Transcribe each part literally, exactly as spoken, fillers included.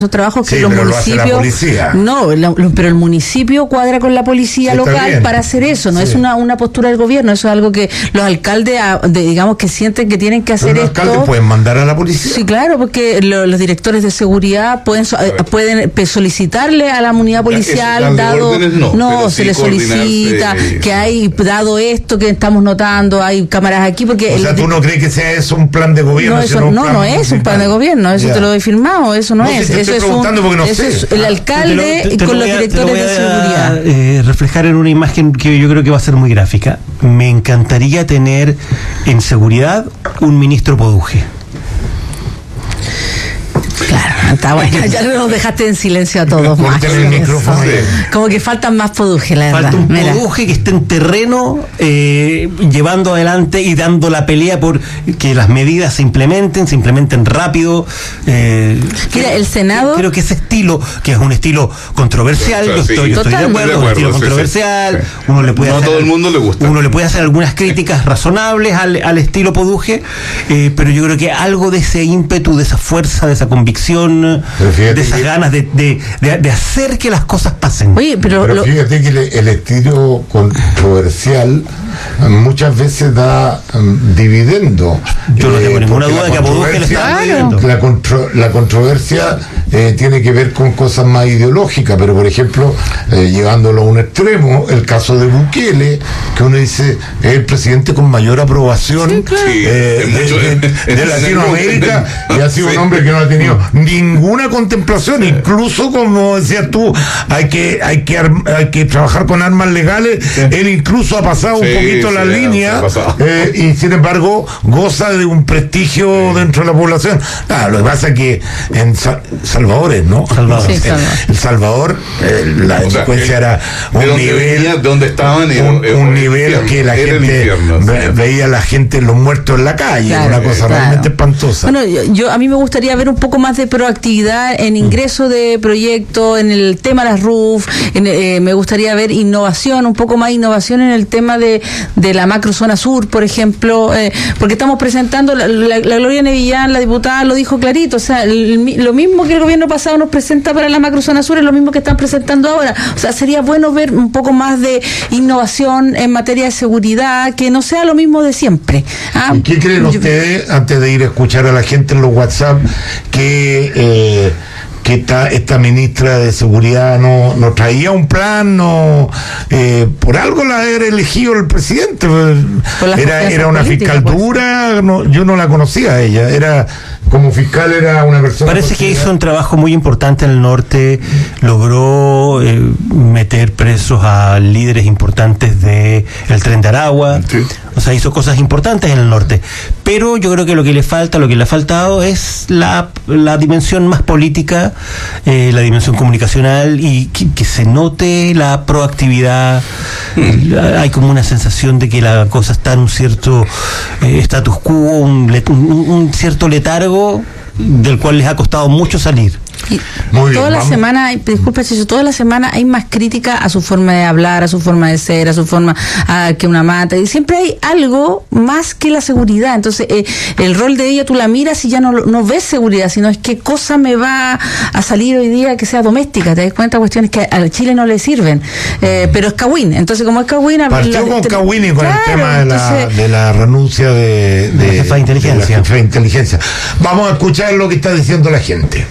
trabajos que sí, los pero municipios lo hace la no la, pero el municipio cuadra con la policía sí, local para hacer eso, no sí. es una una postura del gobierno, eso es algo que los alcaldes de, digamos que sienten que tienen que hacer pero esto. Los alcaldes pueden mandar a la policía. Sí, claro, porque lo, los directores de seguridad pueden pueden solicitarle a la unidad policial dado no, no se sí le solicita eh, que hay dado esto que estamos notando, hay cámaras aquí porque o sea, el, tú no crees que sea eso un plan de gobierno. No, eso, no, no, no es un plan de gobierno, eso yeah. te lo doy firmado, eso no, no es. Si te eso estoy es preguntando un, porque no eso sé. Es el alcalde te lo, te, te con los a, directores de seguridad. Eh, reflejar en una imagen que yo creo que va a ser muy gráfica. Me encantaría tener en seguridad un ministro Poduje. Claro, está bueno. Ya nos dejaste en silencio a todos más. El micrófono. Como que faltan más Poduje, la verdad. Falta un Mira. Poduje que esté en terreno eh, llevando adelante y dando la pelea por que las medidas se implementen, se implementen rápido. Eh, Mira, creo, el Senado. Creo que ese estilo, que es un estilo controversial, o sea, yo estoy, sí, yo estoy de acuerdo, de acuerdo, un estilo sí, controversial. Sí, sí. Uno le puede no hacer, a todo el mundo le gusta. Uno le puede hacer algunas críticas razonables al, al estilo Poduje, eh, pero yo creo que algo de ese ímpetu, de esa fuerza, de esa convicción, de esas ganas de, de, de, de hacer que las cosas pasen. Oye, pero, pero lo... fíjate que el, el estilo controversial muchas veces da um, dividendo. Yo no tengo eh, ninguna duda de que a Poduje le está claro. la, contro, la controversia eh, tiene que ver con cosas más ideológicas, pero por ejemplo, eh, llevándolo a un extremo, el caso de Bukele, que uno dice es el presidente con mayor aprobación sí, claro. eh, sí, mucho, de, de, de Latinoamérica, y ha sido sí. un hombre que no ha tenido ninguna contemplación, incluso como decías tú, hay que hay que hay que trabajar con armas legales, sí. él incluso ha pasado sí, un poquito sí, la sí, línea eh, y sin embargo goza de un prestigio sí. dentro de la población. Ah, lo que pasa es que en Sa- Salvador, ¿no? Salvador. Sí, Salvador. El Salvador, eh, la delincuencia era un de nivel venía, de donde estaban un, era, era un nivel infierno, que la gente infierno, ve, sí. veía a la gente los muertos en la calle, claro, una cosa claro. realmente espantosa. Bueno, yo, yo a mí me gustaría ver un poco más de proactividad en ingreso de proyectos, en el tema de las R U F, en, eh, me gustaría ver innovación, un poco más innovación en el tema de, de la macrozona sur, por ejemplo, eh, porque estamos presentando, la, la, la Gloria Nevillán, la diputada, lo dijo clarito, o sea, el, lo mismo que el gobierno pasado nos presenta para la macrozona sur es lo mismo que están presentando ahora, o sea, sería bueno ver un poco más de innovación en materia de seguridad, que no sea lo mismo de siempre. ¿Ah? ¿Y qué creen yo, ustedes, antes de ir a escuchar a la gente en los WhatsApp, que eh, que esta, esta ministra de Seguridad no, no traía un plan, no eh, por algo la era elegido el presidente, era, era una fiscal dura, no, yo no la conocía a ella, era como fiscal, era una persona. Parece que hizo un trabajo muy importante en el norte, logró eh, meter presos a líderes importantes de el Tren de Aragua, sí. O sea, hizo cosas importantes en el norte, pero yo creo que lo que le falta, lo que le ha faltado es la, la dimensión más política, eh, la dimensión comunicacional y que, que se note la proactividad. Mm. Hay como una sensación de que la cosa está en un cierto eh, status quo, un, un, un cierto letargo del cual les ha costado mucho salir. Y Muy toda bien, la vamos. semana, disculpa Chicho, toda la semana hay más crítica a su forma de hablar, a su forma de ser, a su forma a que una mata, y siempre hay algo más que la seguridad. Entonces eh, el rol de ella tú la miras y ya no, no ves seguridad, sino es qué cosa me va a salir hoy día que sea doméstica. Te das cuenta, cuestiones que a Chile no le sirven, eh, pero es Cawin, entonces como es Cawin partió la, con te, Cawin y con claro, el tema de la, entonces, de la renuncia de, de, de la jefa de inteligencia. de la jefa de inteligencia. Vamos a escuchar lo que está diciendo la gente.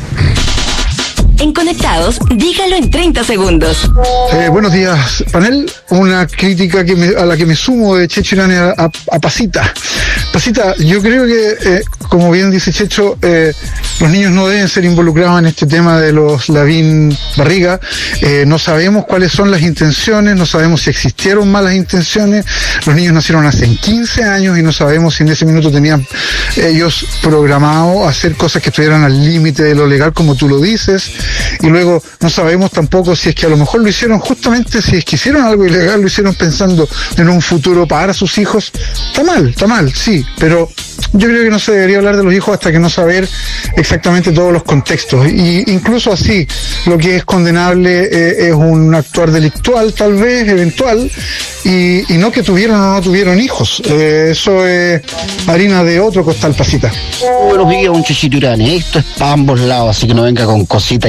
En Conectados, dígalo en treinta segundos. Eh, buenos días, panel. Una crítica que me, a la que me sumo de Checho Irane a, a, a Pasita. Pasita, yo creo que, eh, como bien dice Checho, eh, los niños no deben ser involucrados en este tema de los Lavín Barriga. Eh, no sabemos cuáles son las intenciones, no sabemos si existieron malas intenciones. Los niños nacieron hace quince años y no sabemos si en ese minuto tenían ellos programado hacer cosas que estuvieran al límite de lo legal, como tú lo dices. y luego no sabemos tampoco si es que a lo mejor lo hicieron justamente, si es que hicieron algo ilegal, lo hicieron pensando en un futuro para sus hijos. Está mal, está mal, sí, pero yo creo que no se debería hablar de los hijos hasta que no saber exactamente todos los contextos. Y incluso así, lo que es condenable eh, es un actuar delictual, tal vez, eventual, y, y no que tuvieron o no tuvieron hijos. Eh, eso es harina de otro costal, Pasita. Buenos días, un Chechito Urane. Esto es para ambos lados, así que no venga con cositas